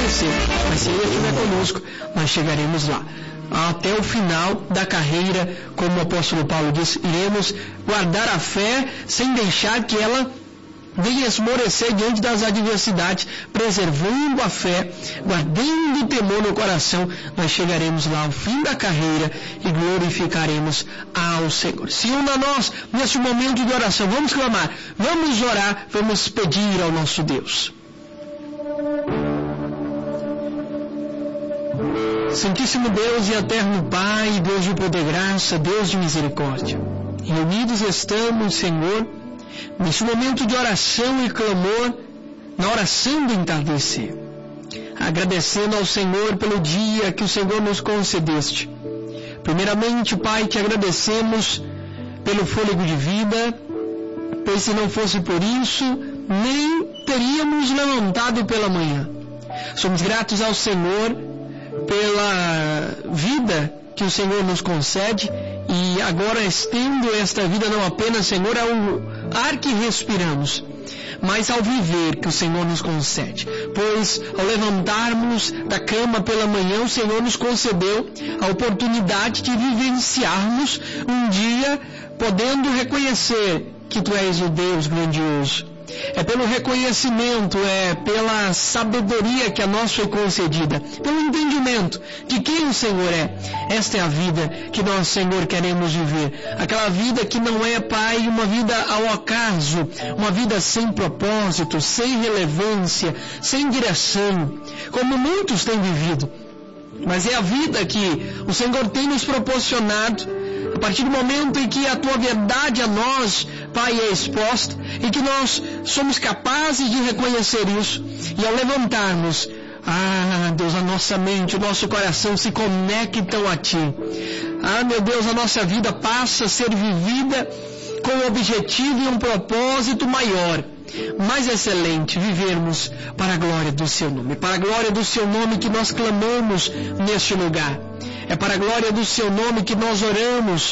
acontecer, mas se Ele estiver conosco, nós chegaremos lá. Até o final da carreira, como o apóstolo Paulo diz, iremos guardar a fé sem deixar que ela venha esmorecer diante das adversidades, preservando a fé, guardando o temor no coração. Nós chegaremos lá ao fim da carreira e glorificaremos ao Senhor. Se una a nós nesse momento de oração, vamos clamar, vamos orar, vamos pedir ao nosso Deus. Santíssimo Deus e eterno Pai, Deus de poder e graça, Deus de misericórdia, reunidos estamos, Senhor, nesse momento de oração e clamor, na oração do entardecer, agradecendo ao Senhor pelo dia que o Senhor nos concedeste. Primeiramente, Pai, te agradecemos pelo fôlego de vida, pois se não fosse por isso, nem teríamos levantado pela manhã. Somos gratos ao Senhor pela vida que o Senhor nos concede, e agora estendo esta vida não apenas, Senhor, ao ar que respiramos, mas ao viver que o Senhor nos concede. Pois ao levantarmos da cama pela manhã, o Senhor nos concedeu a oportunidade de vivenciarmos um dia podendo reconhecer que Tu és o Deus grandioso. É pelo reconhecimento, é pela sabedoria que a nós foi concedida, pelo entendimento de quem o Senhor é. Esta é a vida que nós, Senhor, queremos viver. Aquela vida que não é, Pai, uma vida ao acaso, uma vida sem propósito, sem relevância, sem direção, como muitos têm vivido. Mas é a vida que o Senhor tem nos proporcionado, a partir do momento em que a Tua verdade a nós, Pai, é exposta, e que nós somos capazes de reconhecer isso, e ao levantarmos, Deus, a nossa mente, o nosso coração se conectam a Ti. Meu Deus, a nossa vida passa a ser vivida com um objetivo e um propósito maior, mais excelente, vivermos para a glória do Seu nome. Para a glória do Seu nome que nós clamamos neste lugar. É para a glória do Seu nome que nós oramos.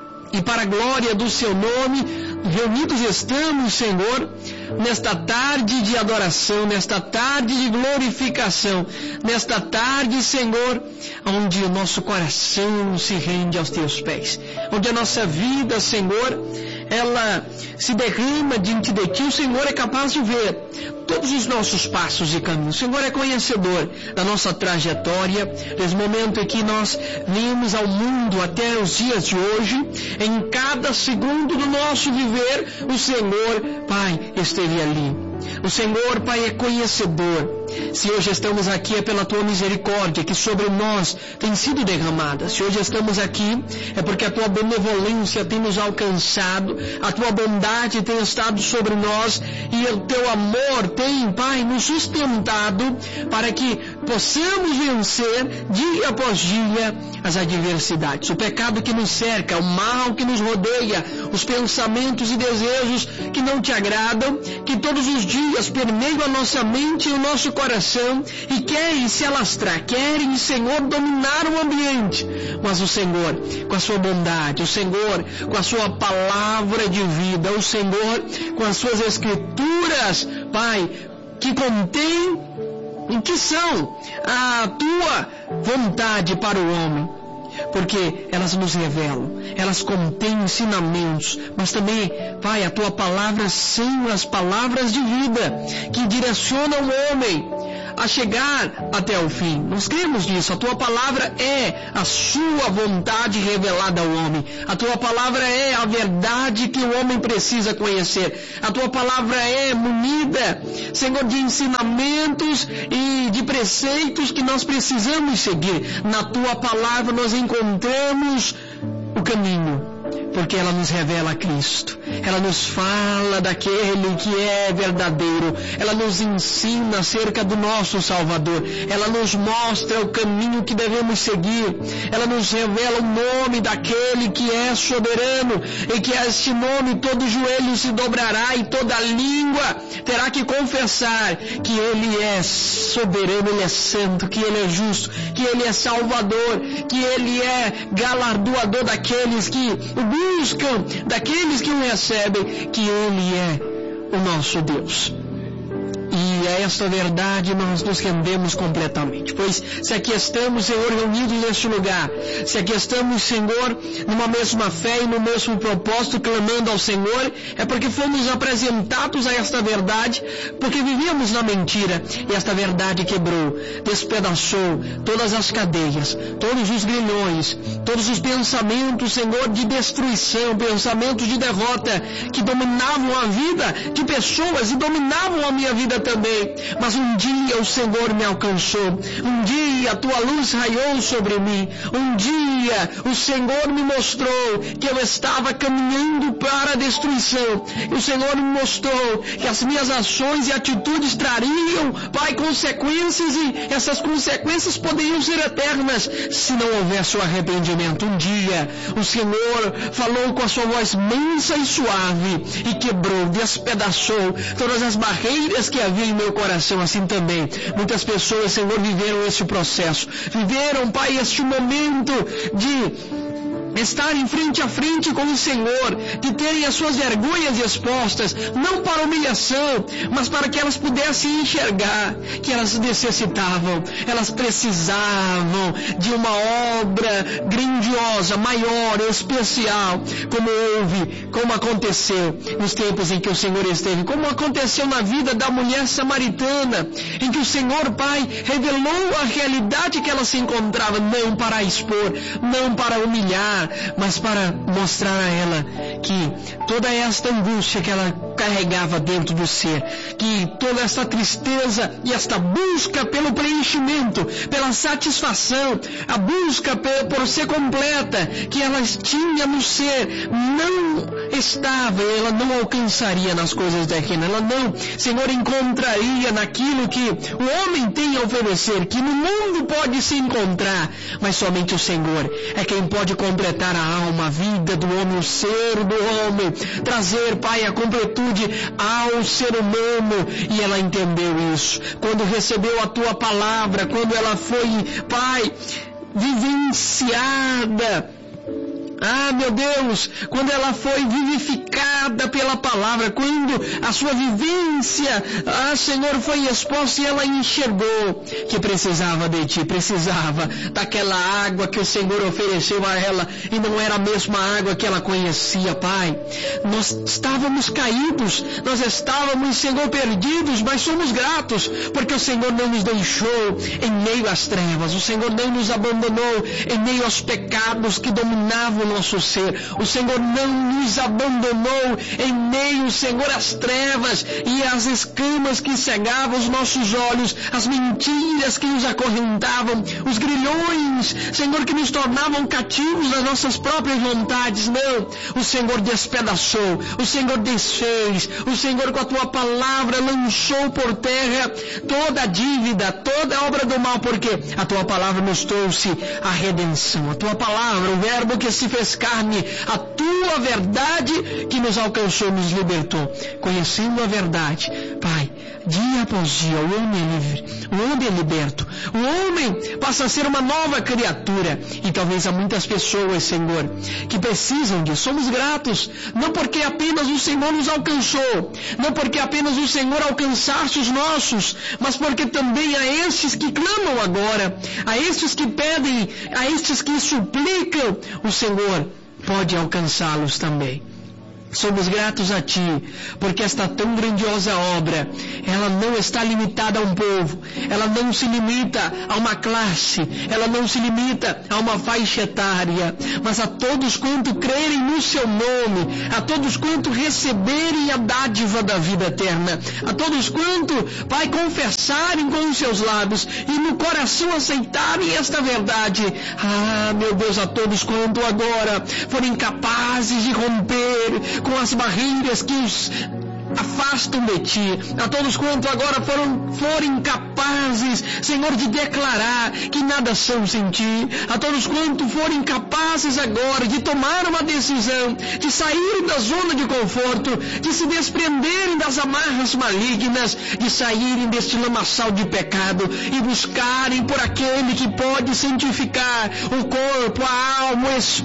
E para a glória do Seu nome, reunidos estamos, Senhor, nesta tarde de adoração, nesta tarde de glorificação, nesta tarde, Senhor, onde o nosso coração se rende aos Teus pés, onde a nossa vida, Senhor, ela se derrama diante de Ti. O Senhor é capaz de ver todos os nossos passos e caminhos. O Senhor é conhecedor da nossa trajetória, desse momento em que nós vimos ao mundo até os dias de hoje. Em cada segundo do nosso viver, o Senhor, Pai, esteve ali. O Senhor, Pai, é conhecedor. Se hoje estamos aqui é pela Tua misericórdia que sobre nós tem sido derramada. Se hoje estamos aqui é porque a Tua benevolência tem nos alcançado, a Tua bondade tem estado sobre nós e o Teu amor tem, Pai, nos sustentado para que possamos vencer dia após dia as adversidades, o pecado que nos cerca, o mal que nos rodeia, os pensamentos e desejos que não Te agradam, que todos os dias permeiam a nossa mente e o nosso coração e querem se alastrar, querem, Senhor, dominar o ambiente. Mas o Senhor, com a Sua bondade, o Senhor, com a Sua palavra de vida, o Senhor, com as Suas Escrituras, Pai, que contém e que são a Tua vontade para o homem, porque elas nos revelam, elas contêm ensinamentos, mas também, Pai, a Tua palavra são as palavras de vida que direcionam o homem a chegar até o fim. Nós cremos nisso. A Tua palavra é a Sua vontade revelada ao homem. A Tua palavra é a verdade que o homem precisa conhecer. A Tua palavra é munida, Senhor, de ensinamentos e de preceitos que nós precisamos seguir. Na Tua palavra nós encontramos o caminho, porque ela nos revela Cristo, ela nos fala daquele que é verdadeiro, ela nos ensina acerca do nosso Salvador, ela nos mostra o caminho que devemos seguir, ela nos revela o nome daquele que é soberano, e que a este nome todo joelho se dobrará e toda língua terá que confessar que Ele é soberano, Ele é santo, que Ele é justo, que Ele é Salvador, que Ele é galardoador daqueles que o buscam, daqueles que o recebem, que Ele é o nosso Deus. E a esta verdade nós nos rendemos completamente. Pois se aqui estamos, Senhor, reunidos neste lugar, se aqui estamos, Senhor, numa mesma fé e no mesmo propósito, clamando ao Senhor, é porque fomos apresentados a esta verdade, porque vivíamos na mentira, e esta verdade quebrou, despedaçou todas as cadeias, todos os grilhões, todos os pensamentos, Senhor, de destruição, pensamentos de derrota, que dominavam a vida de pessoas e dominavam a minha vida também. Mas um dia o Senhor me alcançou, um dia a tua luz raiou sobre mim, um dia o Senhor me mostrou que eu estava caminhando para a destruição, e o Senhor me mostrou que as minhas ações e atitudes trariam, Pai, consequências, e essas consequências poderiam ser eternas se não houvesse o arrependimento. Um dia o Senhor falou com a sua voz mansa e suave e quebrou, despedaçou todas as barreiras que havia em meu coração. Assim também muitas pessoas, Senhor, viveram esse processo, viveram, Pai, este momento de estarem frente a frente com o Senhor, de terem as suas vergonhas expostas, não para humilhação, mas para que elas pudessem enxergar que elas necessitavam, elas precisavam de uma obra grandiosa, maior, especial, como houve, como aconteceu nos tempos em que o Senhor esteve, como aconteceu na vida da mulher samaritana, em que o Senhor, Pai, revelou a realidade que ela se encontrava, não para expor, não para humilhar, mas para mostrar a ela que toda esta angústia que ela carregava dentro do ser, que toda esta tristeza e esta busca pelo preenchimento, pela satisfação, a busca por ser completa, que ela tinha no ser, não estava, ela não alcançaria nas coisas daqui, ela não, Senhor, encontraria naquilo que o homem tem a oferecer, que no mundo pode se encontrar, mas somente o Senhor é quem pode completar a alma, a vida do homem, o ser do homem, trazer, Pai, a completude ao ser humano. E ela entendeu isso quando recebeu a tua palavra, quando ela foi, Pai, vivenciada. Ah, meu Deus, quando ela foi vivificada pela palavra, quando a sua vivência, Senhor, foi exposta, e ela enxergou que precisava de Ti, precisava daquela água que o Senhor ofereceu a ela, e não era a mesma água que ela conhecia, Pai. Nós estávamos caídos, nós estávamos, Senhor, perdidos, mas somos gratos, porque o Senhor não nos deixou em meio às trevas, o Senhor não nos abandonou em meio aos pecados que dominavam nosso ser. O Senhor não nos abandonou em meio, Senhor, às trevas e às escamas que cegavam os nossos olhos, as mentiras que nos acorrentavam, os grilhões, Senhor, que nos tornavam cativos das nossas próprias vontades. Não, o Senhor despedaçou, o Senhor desfez, o Senhor com a tua palavra lançou por terra toda a dívida, toda a obra do mal, porque a tua palavra nos trouxe a redenção, a tua palavra, o verbo que se fez carne, a tua verdade que nos alcançou, nos libertou. Conhecendo a verdade, Pai, dia após dia, o homem é livre, o homem é liberto, o homem passa a ser uma nova criatura. E talvez há muitas pessoas, Senhor, que precisam disso. Somos gratos, não porque apenas o Senhor nos alcançou, não porque apenas o Senhor alcançasse os nossos, mas porque também a estes que clamam agora, a estes que pedem, a estes que suplicam, o Senhor pode alcançá-los também. Somos gratos a Ti, porque esta tão grandiosa obra, ela não está limitada a um povo, ela não se limita a uma classe, ela não se limita a uma faixa etária, mas a todos quanto crerem no Seu nome, a todos quanto receberem a dádiva da vida eterna, a todos quanto, Pai, confessarem com os seus lábios e no coração aceitarem esta verdade. Ah, meu Deus, a todos quanto agora forem capazes de romper com as barreiras que os afastam de Ti, a todos quanto agora forem capazes, Senhor, de declarar que nada são sem Ti, a todos quanto forem capazes agora de tomar uma decisão, de saírem da zona de conforto, de se desprenderem das amarras malignas, de saírem deste lamaçal de pecado e buscarem por aquele que pode santificar o corpo, a alma, o espírito,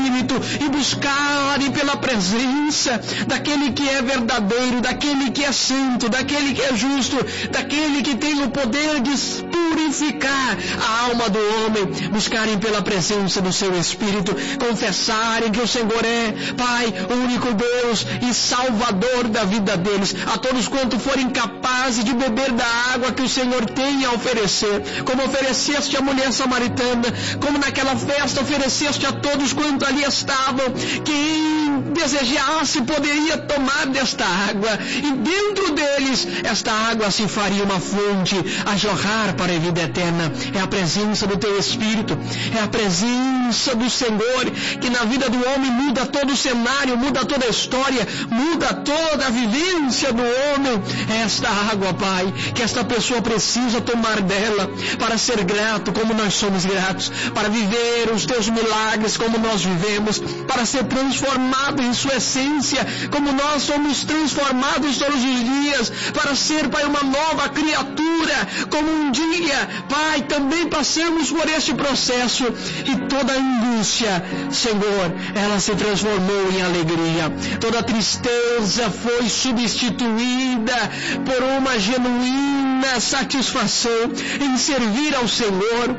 Espírito e buscarem pela presença daquele que é verdadeiro, daquele que é santo, daquele que é justo, daquele que tem o poder de purificar a alma do homem, buscarem pela presença do seu Espírito, confessarem que o Senhor é, Pai, o único Deus e Salvador da vida deles. A todos quanto forem capazes de beber da água que o Senhor tem a oferecer, como ofereceste à mulher samaritana, como naquela festa ofereceste a todos quanto ali estavam, quem desejasse poderia tomar desta água, e dentro deles esta água se faria uma fonte a jorrar para a vida eterna. É a presença do teu Espírito, é a presença do Senhor que na vida do homem muda todo o cenário, muda toda a história, muda toda a vivência do homem. É esta água, Pai, que esta pessoa precisa tomar dela para ser grato como nós somos gratos, para viver os teus milagres como nós vivemos, para ser transformado em sua essência como nós somos transformados todos os dias, para ser, Pai, uma nova criatura, como um dia, Pai, também passamos por este processo e toda a angústia, Senhor, ela se transformou em alegria, toda tristeza foi substituída por uma genuína satisfação em servir ao Senhor.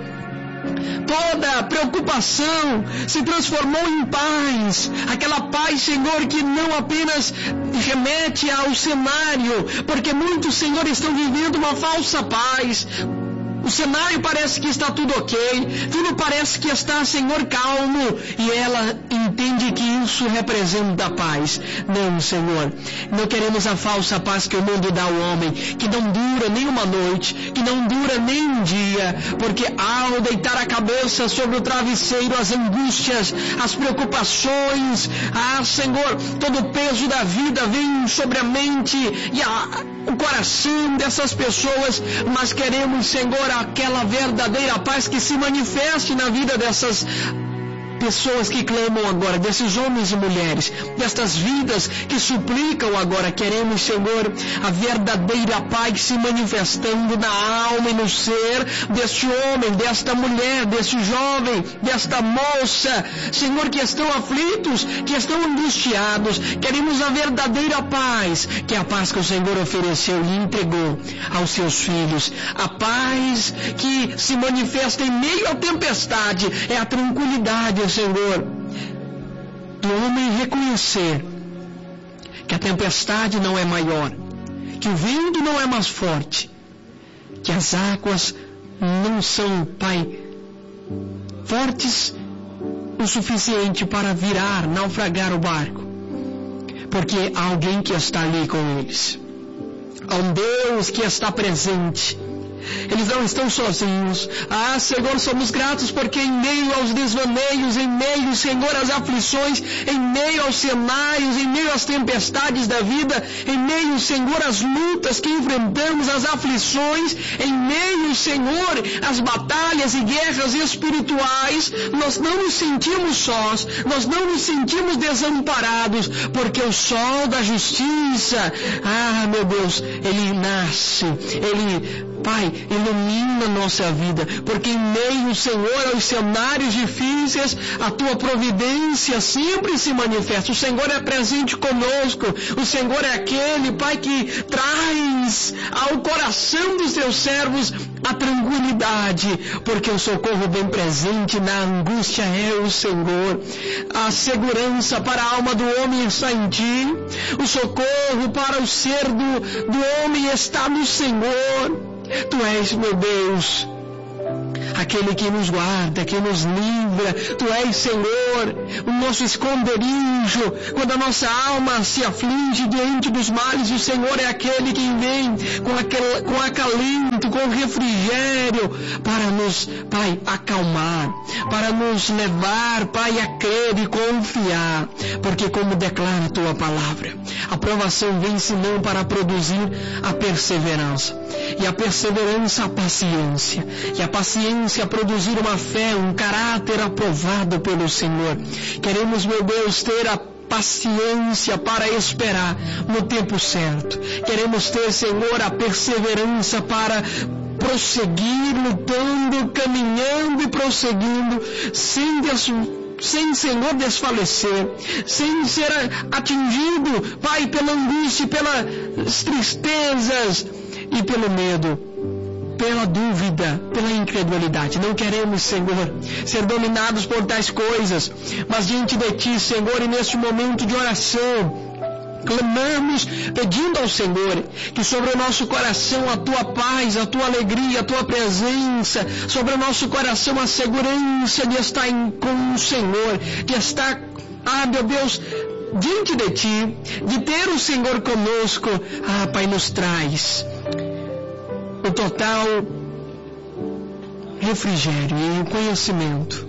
Toda preocupação se transformou em paz, aquela paz, Senhor, que não apenas remete ao cenário, porque muitos, Senhor, estão vivendo uma falsa paz. O cenário parece que está tudo ok, tudo parece que está, Senhor, calmo, e ela entende que isso representa a paz. Não, Senhor, não queremos a falsa paz que o mundo dá ao homem, que não dura nem uma noite, que não dura nem um dia, porque ao deitar a cabeça sobre o travesseiro, as angústias, as preocupações, Senhor, todo o peso da vida vem sobre a mente e o coração dessas pessoas, mas queremos, Senhor, aquela verdadeira paz que se manifeste na vida dessas pessoas que clamam agora, desses homens e mulheres, destas vidas que suplicam agora. Queremos, Senhor, a verdadeira paz se manifestando na alma e no ser deste homem, desta mulher, deste jovem, desta moça, Senhor, que estão aflitos, que estão angustiados. Queremos a verdadeira paz, que é a paz que o Senhor ofereceu e entregou aos seus filhos. A paz que se manifesta em meio à tempestade, é a tranquilidade, Senhor, do homem reconhecer que a tempestade não é maior, que o vento não é mais forte, que as águas não são, Pai, fortes o suficiente para virar, naufragar o barco, porque há alguém que está ali com eles, há um Deus que está presente. Eles não estão sozinhos. Senhor, somos gratos porque em meio aos desvaneios, em meio, Senhor, às aflições, em meio aos cenários, em meio às tempestades da vida, em meio, Senhor, às lutas que enfrentamos, às aflições, em meio, Senhor, às batalhas e guerras espirituais, nós não nos sentimos sós, nós não nos sentimos desamparados, porque o sol da justiça, meu Deus, ele nasce, ele, Pai, ilumina nossa vida, porque em meio, Senhor, aos cenários difíceis, a Tua providência sempre se manifesta. O Senhor é presente conosco, o Senhor é aquele, Pai, que traz ao coração dos Teus servos a tranquilidade, porque o socorro bem presente na angústia é o Senhor. A segurança para a alma do homem está em Ti, o socorro para o ser do homem está no Senhor. Tu és, meu Deus, aquele que nos guarda, que nos livra. Tu és, Senhor, o nosso esconderijo. Quando a nossa alma se aflige diante dos males, o Senhor é aquele que vem com acalento, com refrigério, para nos, Pai, acalmar, para nos levar, Pai, a crer e confiar, porque como declara a Tua palavra, a provação vem senão para produzir a perseverança, e a perseverança a paciência, e a paciência a produzir uma fé, um caráter aprovado pelo Senhor. Queremos, meu Deus, ter a paciência para esperar no tempo certo. Queremos ter, Senhor, a perseverança para prosseguir lutando, caminhando e prosseguindo, sem sem, Senhor, desfalecer, sem ser atingido, Pai, pela angústia, pelas tristezas e pelo medo, pela dúvida, pela incredulidade. Não queremos, Senhor, ser dominados por tais coisas, mas diante de Ti, Senhor, e neste momento de oração, clamamos, pedindo ao Senhor que sobre o nosso coração a Tua paz, a Tua alegria, a Tua presença, sobre o nosso coração a segurança de estar com o Senhor, de estar, meu Deus, diante de Ti, de ter o Senhor conosco. Pai, nos traz o total refrigério e o conhecimento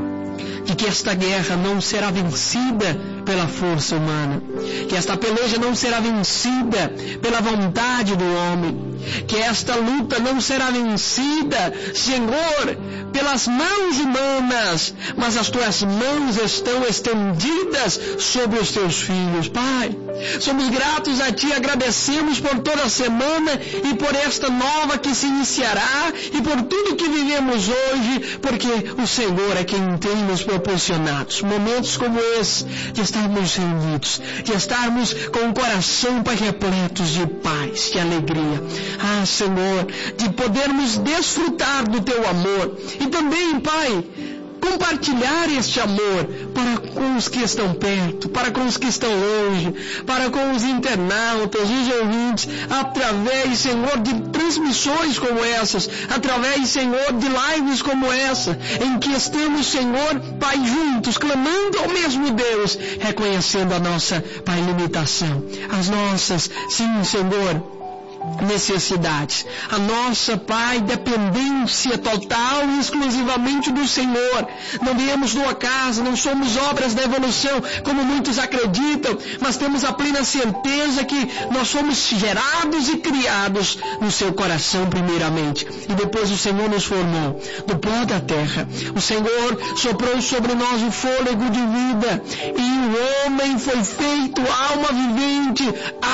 de que esta guerra não será vencida pela força humana, que esta peleja não será vencida pela vontade do homem, que esta luta não será vencida, Senhor, pelas mãos humanas, mas as Tuas mãos estão estendidas sobre os Teus filhos. Pai, somos gratos a Ti, agradecemos por toda a semana e por esta nova que se iniciará e por tudo que vivemos hoje, porque o Senhor é quem tem nos proporcionado momentos como esse, de estarmos reunidos, de estarmos com o coração, Pai, repletos de paz, de alegria. Senhor, de podermos desfrutar do Teu amor e também, Pai, compartilhar este amor para com os que estão perto, para com os que estão longe, para com os internautas, os ouvintes, através, Senhor, de transmissões como essas, através, Senhor, de lives como essa, em que estamos, Senhor, Pai, juntos, clamando ao mesmo Deus, reconhecendo a nossa, Pai, limitação, as nossas, sim, Senhor, necessidades, a nossa, Pai, dependência total e exclusivamente do Senhor. Não viemos do acaso, não somos obras da evolução, como muitos acreditam, mas temos a plena certeza que nós somos gerados e criados no Seu coração primeiramente, e depois o Senhor nos formou do pó da terra. O Senhor soprou sobre nós o fôlego de vida, e o homem foi feito alma vivente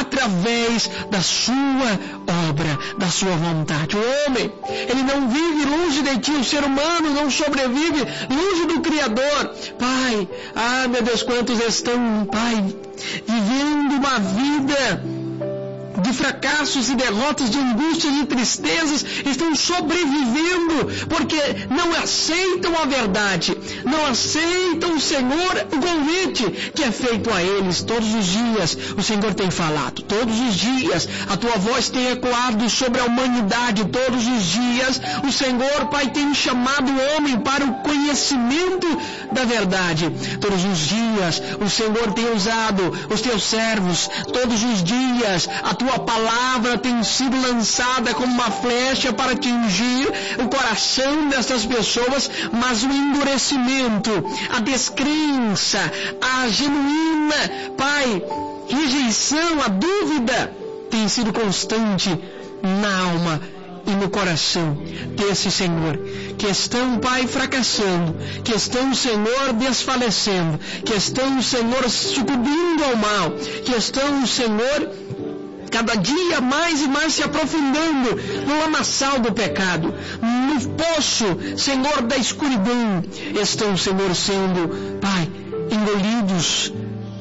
através da Sua obra, da Sua vontade. O homem, ele não vive longe de Ti, o ser humano não sobrevive longe do Criador. Pai, meu Deus, quantos estão, Pai, vivendo uma vida de fracassos e derrotas, de angústias e tristezas, estão sobrevivendo porque não aceitam a verdade, não aceitam, Senhor, o convite que é feito a eles todos os dias. O Senhor tem falado todos os dias, a Tua voz tem ecoado sobre a humanidade todos os dias. O Senhor, Pai, tem chamado o homem para o conhecimento da verdade todos os dias. O Senhor tem usado os Teus servos todos os dias. A Tua palavra tem sido lançada como uma flecha para atingir o coração dessas pessoas, mas o endurecimento, a descrença, a genuína, Pai, rejeição, a dúvida tem sido constante na alma e no coração desse, Senhor, que estão, Pai, fracassando, que estão, Senhor, desfalecendo, que estão, Senhor, sucumbindo ao mal, que estão, Senhor, cada dia mais e mais se aprofundando no lamaçal do pecado, no poço, Senhor, da escuridão. Estão, Senhor, sendo, Pai, engolidos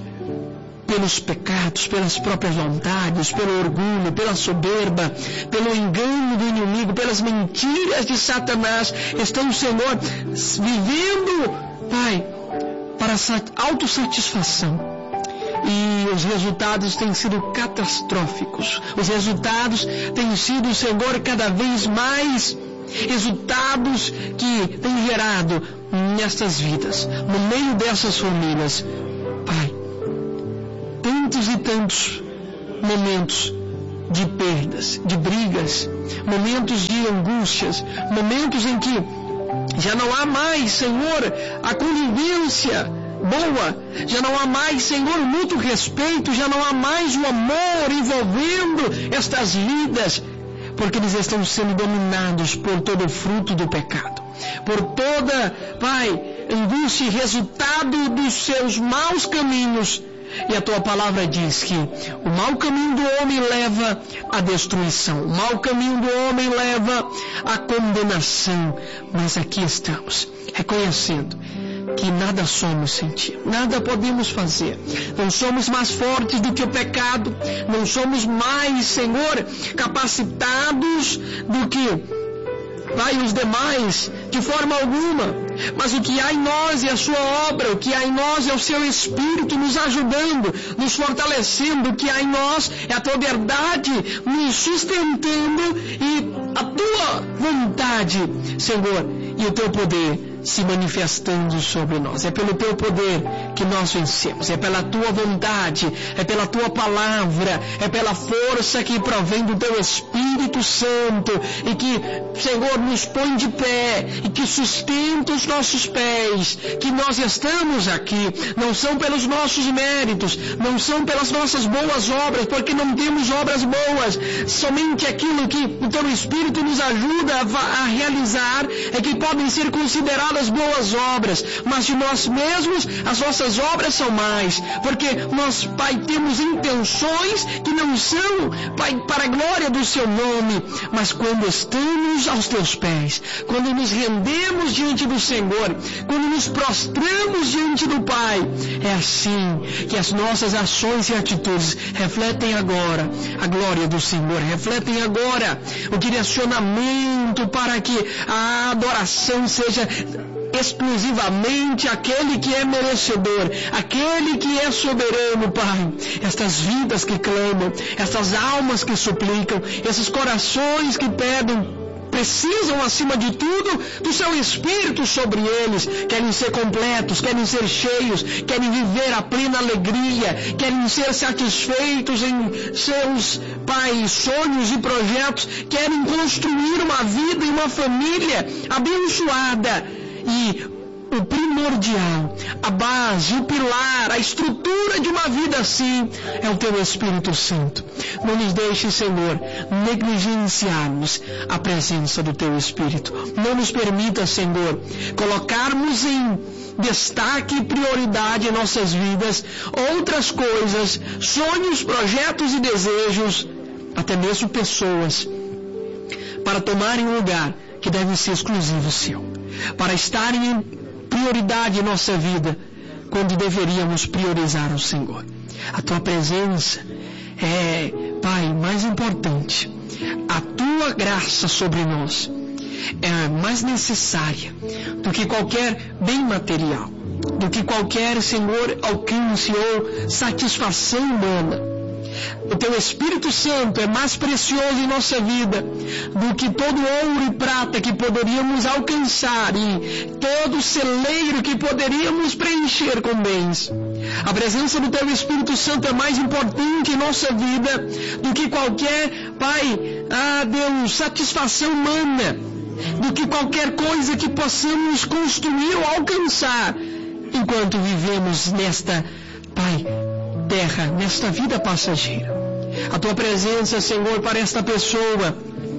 pelos pecados, pelas próprias vontades, pelo orgulho, pela soberba, pelo engano do inimigo, pelas mentiras de Satanás. Estão, Senhor, vivendo, Pai, para autossatisfação. E os resultados têm sido catastróficos. Os resultados têm sido, Senhor, cada vez mais resultados que têm gerado nestas vidas, no meio dessas famílias, Pai, tantos e tantos momentos de perdas, de brigas, momentos de angústias, momentos em que já não há mais, Senhor, a convivência boa, já não há mais, Senhor, muito respeito, já não há mais o amor envolvendo estas vidas, porque eles estão sendo dominados por todo o fruto do pecado, por toda, Pai, angústia e resultado dos seus maus caminhos. E a Tua palavra diz que o mau caminho do homem leva à destruição, o mau caminho do homem leva à condenação. Mas aqui estamos, reconhecendo que nada somos sem Ti, nada podemos fazer. Não somos mais fortes do que o pecado, não somos mais, Senhor, capacitados do que Pai, os demais, de forma alguma, mas o que há em nós é a Sua obra, o que há em nós é o Seu Espírito nos ajudando, nos fortalecendo, o que há em nós é a Tua verdade nos sustentando e a Tua vontade, Senhor, e o Teu poder se manifestando sobre nós. É pelo Teu poder que nós vencemos, é pela Tua vontade, é pela Tua palavra, é pela força que provém do Teu Espírito Santo e que, Senhor, nos põe de pé e que sustenta os nossos pés, que nós estamos aqui. Não são pelos nossos méritos, não são pelas nossas boas obras, porque não temos obras boas, somente aquilo que o Teu Espírito nos ajuda a realizar é que podem ser consideradas boas obras, mas de nós mesmos as nossas obras são mais, porque nós, Pai, temos intenções que não são, Pai, para a glória do Seu nome, mas quando estamos aos Teus pés, quando nos rendemos diante do Senhor, quando nos prostramos diante do Pai, é assim que as nossas ações e atitudes refletem agora a glória do Senhor, refletem agora o direcionamento para que a adoração seja exclusivamente aquele que é merecedor, aquele que é soberano, Pai. Estas vidas que clamam, estas almas que suplicam, esses corações que pedem, precisam, acima de tudo, do Seu Espírito sobre eles. Querem ser completos, querem ser cheios, querem viver a plena alegria, querem ser satisfeitos em seus, Pai, sonhos e projetos, querem construir uma vida e uma família abençoada. E o primordial, a base, o pilar, a estrutura de uma vida assim é o Teu Espírito Santo. Não nos deixe, Senhor, negligenciarmos a presença do Teu Espírito. Não nos permita, Senhor, colocarmos em destaque e prioridade em nossas vidas outras coisas, sonhos, projetos e desejos, até mesmo pessoas, para tomarem um lugar que deve ser exclusivo Seu, para estarem em prioridade em nossa vida, quando deveríamos priorizar o Senhor. A Tua presença é, Pai, mais importante. A Tua graça sobre nós é mais necessária do que qualquer bem material, do que qualquer, Senhor, alcance ou satisfação humana. O Teu Espírito Santo é mais precioso em nossa vida do que todo ouro e prata que poderíamos alcançar e todo celeiro que poderíamos preencher com bens. A presença do Teu Espírito Santo é mais importante em nossa vida do que qualquer, Pai, Deus, satisfação humana, do que qualquer coisa que possamos construir ou alcançar enquanto vivemos nesta, Pai, terra, nesta vida passageira. A Tua presença, Senhor, para esta pessoa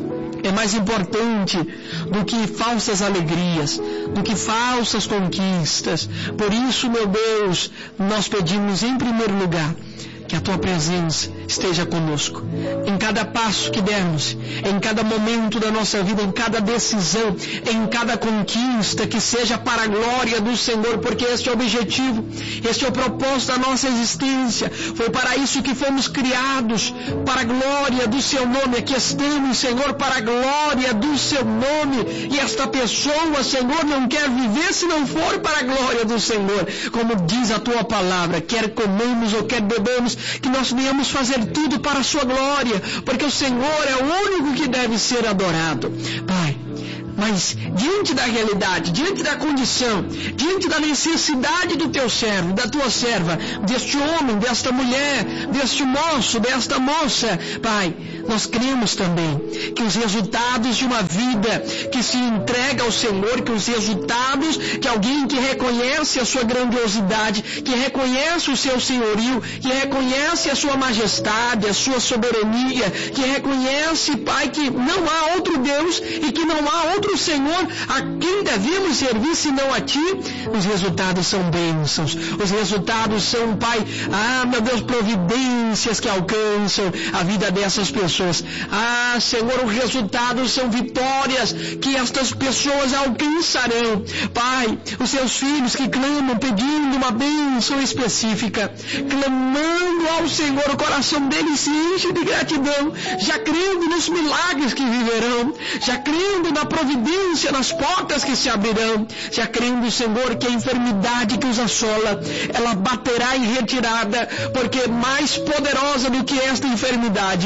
é mais importante do que falsas alegrias, do que falsas conquistas. Por isso, meu Deus, nós pedimos em primeiro lugar que a Tua presença esteja conosco, em cada passo que dermos, em cada momento da nossa vida, em cada decisão, em cada conquista, que seja para a glória do Senhor, porque este é o objetivo, este é o propósito da nossa existência. Foi para isso que fomos criados, para a glória do Seu nome. Aqui estamos, Senhor, para a glória do Seu nome, e esta pessoa, Senhor, não quer viver se não for para a glória do Senhor. Como diz a Tua palavra, quer comamos ou quer bebamos, que nós venhamos fazer tudo para a Sua glória, porque o Senhor é o único que deve ser adorado. Pai, mas diante da realidade, diante da condição, diante da necessidade do Teu servo, da Tua serva, deste homem, desta mulher, deste moço, desta moça, Pai, nós cremos também que os resultados de uma vida que se entrega ao Senhor, que os resultados de alguém que reconhece a Sua grandiosidade, que reconhece o Seu senhorio, que reconhece a Sua majestade, a Sua soberania, que reconhece, Pai, que não há outro Deus e que não há outro outro Senhor a quem devemos servir senão a Ti, os resultados são bênçãos, os resultados são, Pai, meu Deus, providências que alcançam a vida dessas pessoas. Senhor, os resultados são vitórias que estas pessoas alcançarão. Pai, os seus filhos que clamam pedindo uma bênção específica, clamando ao Senhor, o coração deles se enche de gratidão, já crendo nos milagres que viverão, já crendo na providência, nas portas que se abrirão, já crendo, Senhor, que a enfermidade que os assola, ela baterá em retirada, porque mais poderosa do que esta enfermidade,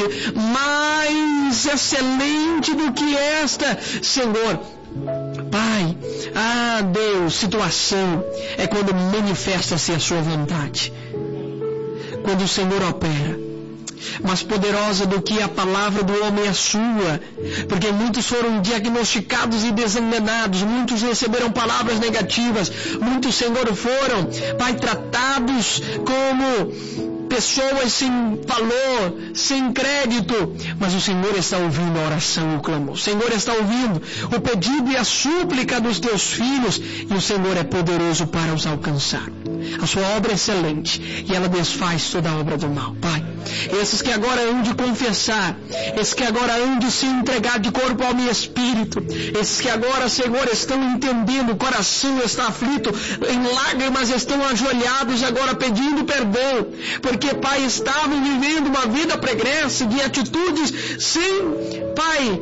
mais excelente do que esta, Senhor, Pai, Deus, situação é quando manifesta-se a sua vontade, quando o Senhor opera. Mais poderosa do que a palavra do homem é sua, porque muitos foram diagnosticados e desenganados, muitos receberam palavras negativas, muitos, Senhor, foram, Pai, tratados como pessoas sem valor, sem crédito, mas o Senhor está ouvindo a oração e o clamor. O Senhor está ouvindo o pedido e a súplica dos teus filhos, e o Senhor é poderoso para os alcançar. A sua obra é excelente e ela desfaz toda a obra do mal. Pai, esses que agora hão de confessar, esses que agora hão de se entregar de corpo, alma e espírito, esses que agora, Senhor, estão entendendo, o coração está aflito, em lágrimas estão ajoelhados agora pedindo perdão, porque, Pai, estavam vivendo uma vida pregressa de atitudes sem, Pai,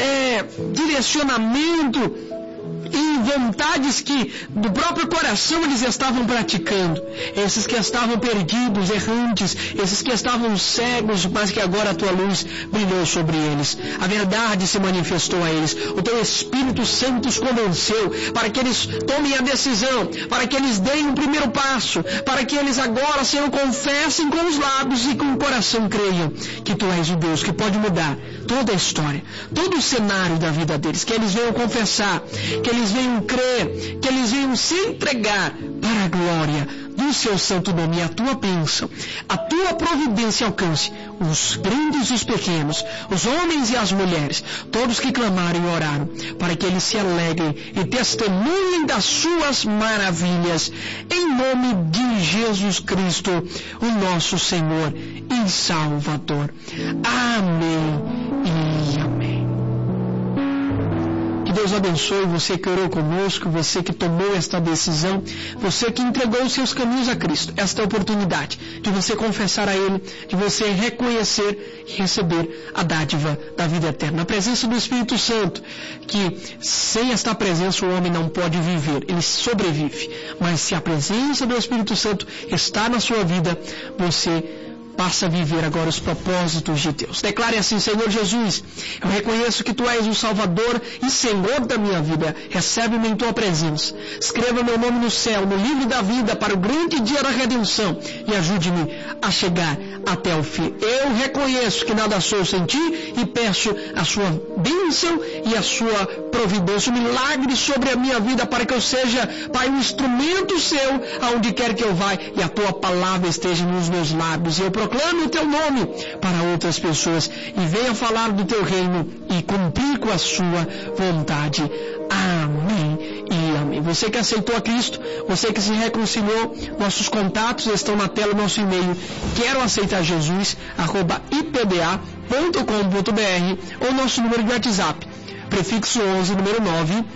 direcionamento e vontades que do próprio coração eles estavam praticando. Esses que estavam perdidos, errantes, esses que estavam cegos, mas que agora a tua luz brilhou sobre eles. A verdade se manifestou a eles. O teu Espírito Santo os convenceu para que eles tomem a decisão, para que eles deem o primeiro passo, para que eles agora, Senhor, confessem com os lábios e com o coração creiam que tu és o Deus que pode mudar toda a história, todo o cenário da vida deles. Que eles venham confessar, que eles venham crer, que eles venham se entregar para a glória do seu santo nome. E a tua bênção, a tua providência alcance os grandes e os pequenos, os homens e as mulheres, todos que clamaram e oraram, para que eles se alegrem e testemunhem das suas maravilhas, em nome de Jesus Cristo, o nosso Senhor e Salvador. Amém e amém. Que Deus abençoe você que orou conosco, você que tomou esta decisão, você que entregou os seus caminhos a Cristo. Esta é a oportunidade de você confessar a Ele, de você reconhecer e receber a dádiva da vida eterna. A presença do Espírito Santo, que sem esta presença o homem não pode viver, ele sobrevive. Mas se a presença do Espírito Santo está na sua vida, você passa a viver agora os propósitos de Deus. Declare assim: Senhor Jesus, eu reconheço que Tu és o Salvador e Senhor da minha vida. Recebe-me em Tua presença. Escreva meu nome no céu, no livro da vida, para o grande dia da redenção, e ajude-me a chegar até o fim. Eu reconheço que nada sou sem Ti e peço a Sua bênção e a Sua providência, um milagre sobre a minha vida, para que eu seja, Pai, um instrumento Seu aonde quer que eu vá e a Tua palavra esteja nos meus lábios. E eu proclame o Teu nome para outras pessoas e venha falar do Teu reino e cumprir com a Sua vontade. Amém e amém. Você que aceitou a Cristo, você que se reconciliou, nossos contatos estão na tela, nosso e-mail, quero aceitar Jesus, @ipda.com.br, ou nosso número de WhatsApp, prefixo 11, número 9,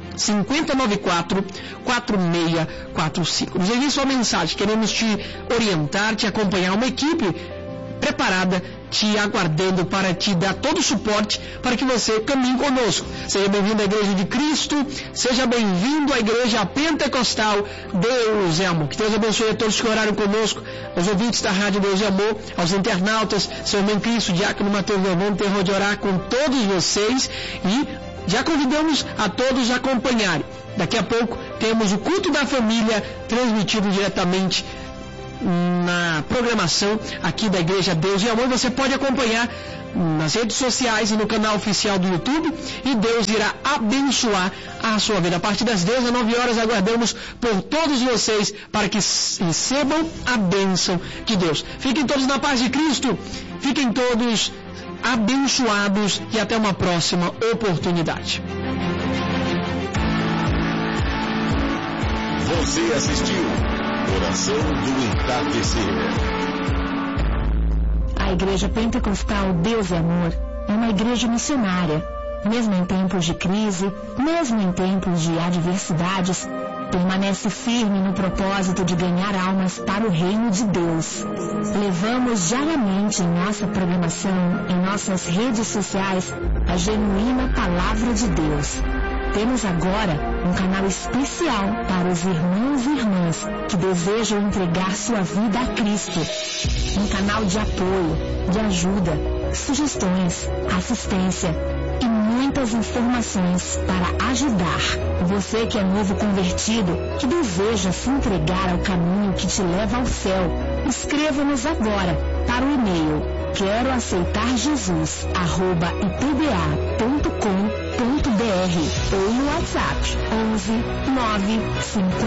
5094-4645. Nos envie sua mensagem, queremos te orientar, te acompanhar, uma equipe preparada, te aguardando para te dar todo o suporte para que você caminhe conosco. Seja bem-vindo à Igreja de Cristo, seja bem-vindo à Igreja Pentecostal Deus é Amor. Que Deus abençoe a todos que oraram conosco, aos ouvintes da Rádio Deus é Amor, aos internautas, seu irmão Cristo, Diácono Mateus Galvão, terror de orar com todos vocês, e já convidamos a todos a acompanharem. Daqui a pouco temos o culto da família transmitido diretamente na programação aqui da Igreja Deus e Amor. Você pode acompanhar nas redes sociais e no canal oficial do YouTube, e Deus irá abençoar a sua vida. A partir das 19 horas aguardamos por todos vocês para que recebam a bênção de Deus. Fiquem todos na paz de Cristo, fiquem todos abençoados e até uma próxima oportunidade. Você assistiu Oração do Entardecer. A Igreja Pentecostal Deus é Amor é uma igreja missionária. Mesmo em tempos de crise, mesmo em tempos de adversidades, permanece firme no propósito de ganhar almas para o reino de Deus. Levamos diariamente em nossa programação, em nossas redes sociais, a genuína Palavra de Deus. Temos agora um canal especial para os irmãos e irmãs que desejam entregar sua vida a Cristo. Um canal de apoio, de ajuda, sugestões, assistência e muitas informações para ajudar. Você que é novo convertido, que deseja se entregar ao caminho que te leva ao céu, escreva-nos agora para o e-mail queroaceitarjesus@ipba.com.br ou no WhatsApp 11 9